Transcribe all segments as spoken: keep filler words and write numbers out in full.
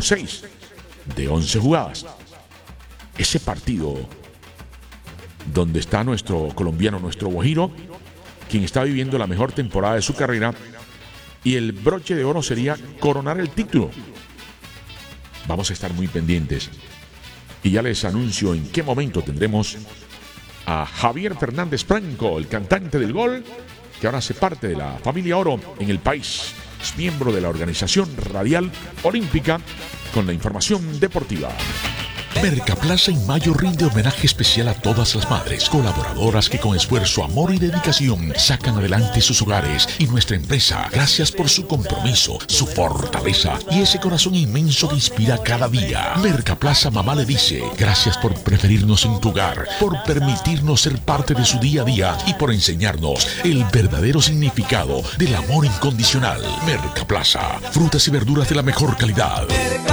seis de once jugadas. Ese partido donde está nuestro colombiano, nuestro Guajiro, quien está viviendo la mejor temporada de su carrera, y el broche de oro sería coronar el título. Vamos a estar muy pendientes y ya les anuncio en qué momento tendremos a Javier Fernández Franco, el cantante del gol, que ahora hace parte de la familia Oro en el país. Es miembro de la Organización Radial Olímpica con la información deportiva. Mercaplaza en mayo rinde homenaje especial a todas las madres colaboradoras que con esfuerzo, amor y dedicación sacan adelante sus hogares y nuestra empresa. Gracias por su compromiso, su fortaleza y ese corazón inmenso que inspira cada día. Mercaplaza Mamá le dice, gracias por preferirnos en tu hogar, por permitirnos ser parte de su día a día y por enseñarnos el verdadero significado del amor incondicional. Mercaplaza, frutas y verduras de la mejor calidad.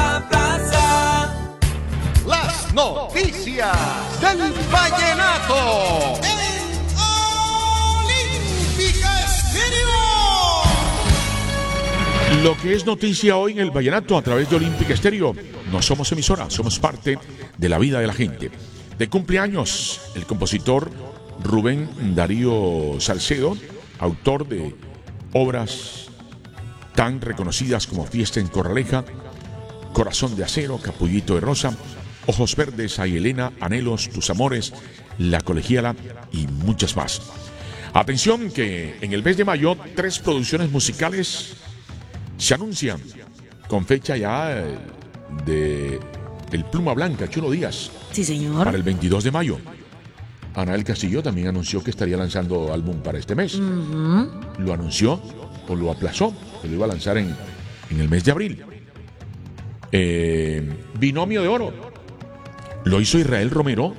Noticias del Vallenato en Olímpica Estéreo. Lo que es noticia hoy en el Vallenato a través de Olímpica Estéreo. No somos emisora, somos parte de la vida de la gente. De cumpleaños el compositor Rubén Darío Salcedo, autor de obras tan reconocidas como Fiesta en Corraleja, Corazón de Acero, Capullito de Rosa, Ojos Verdes, Ay Elena, Anhelos, Tus Amores, La Colegiala y muchas más. Atención que en el mes de mayo tres producciones musicales se anuncian con fecha ya de El Pluma Blanca, Chulo Díaz. Sí, señor. Para el veintidós de mayo. Anael Castillo también anunció que estaría lanzando álbum para este mes. Uh-huh. Lo anunció o lo aplazó, que lo iba a lanzar en, en el mes de abril. Eh, Binomio de Oro. Lo hizo Israel Romero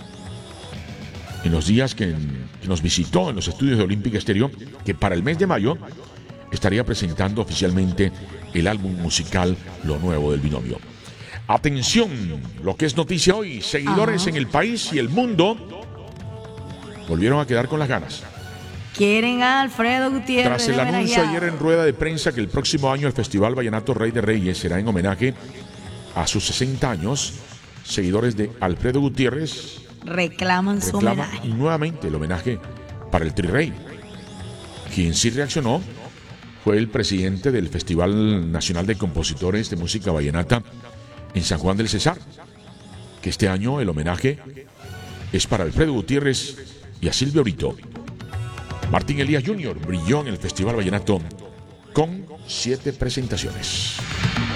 en los días que, que nos visitó en los estudios de Olímpica Estéreo, que para el mes de mayo estaría presentando oficialmente el álbum musical Lo Nuevo del Binomio. Atención, lo que es noticia hoy, seguidores Ajá. en el país y el mundo volvieron a quedar con las ganas. Quieren a Alfredo Gutiérrez. Tras el anuncio ayer en rueda de prensa que el próximo año el Festival Vallenato Rey de Reyes será en homenaje a sus sesenta años, seguidores de Alfredo Gutiérrez reclaman su reclaman homenaje. nuevamente el homenaje para el Tri-Rey. Quien sí reaccionó fue el presidente del Festival Nacional de Compositores de Música Vallenata en San Juan del Cesar, que este año el homenaje es para Alfredo Gutiérrez y a Silvio Brito. Martín Elías junior brilló en el Festival Vallenato con siete presentaciones.